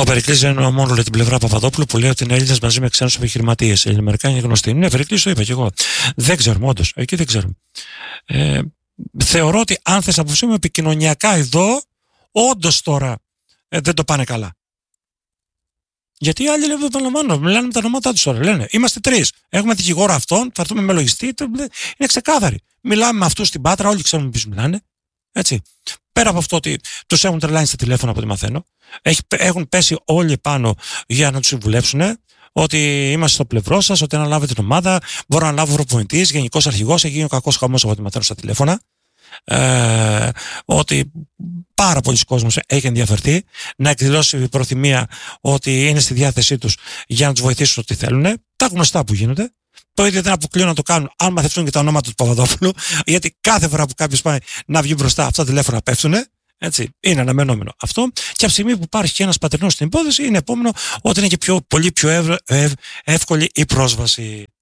Ο Περικλής δεν είναι μόνο για την πλευρά Παπαδόπουλου που λέει ότι είναι Έλληνες μαζί με ξένους επιχειρηματίες. Οι Ελληνοαμερικάνοι είναι γνωστοί. Ναι, Περικλής το είπα κι εγώ. Δεν ξέρουμε, όντως. Εκεί δεν ξέρουμε. Θεωρώ ότι αν θες να αποφύγουμε επικοινωνιακά εδώ, όντως τώρα δεν το πάνε καλά. Γιατί οι άλλοι μιλάνε με τα ονόματά τους τώρα. Λένε, είμαστε 3. Έχουμε δικηγόρο αυτόν, θα έρθουμε με λογιστή. Είναι ξεκάθαροι. Μιλάμε με αυτούς στην Πάτρα, όλοι ξέρουμε ποιους μιλάνε. Έτσι. Πέρα από αυτό ότι τους έχουν τρελάνει στα τηλέφωνα από ό,τι μαθαίνω, έχουν πέσει όλοι πάνω για να τους συμβουλέψουν ότι είμαστε στο πλευρό σας, ότι αν λάβετε την ομάδα, μπορώ να λάβω προπονητής, γενικός αρχηγός, έχει γίνει ο κακός χαμός από ό,τι μαθαίνω στα τηλέφωνα. Ότι πάρα πολλοί κόσμος έχει ενδιαφερθεί να εκδηλώσει προθυμία ότι είναι στη διάθεσή τους για να τους βοηθήσουν ό,τι θέλουν. Τα γνωστά που γίνονται. Το ίδιο δεν αποκλείω να το κάνουν αν μαθευτούν και τα ονόματα του Παπαδόπουλου, γιατί κάθε φορά που κάποιος πάει να βγει μπροστά, αυτά τα τηλέφωνα πέφτουν. Έτσι, είναι αναμενόμενο αυτό. Και από τη στιγμή που υπάρχει και ένας πατερνός στην υπόθεση, είναι επόμενο ότι είναι και πολύ πιο εύκολη η πρόσβαση.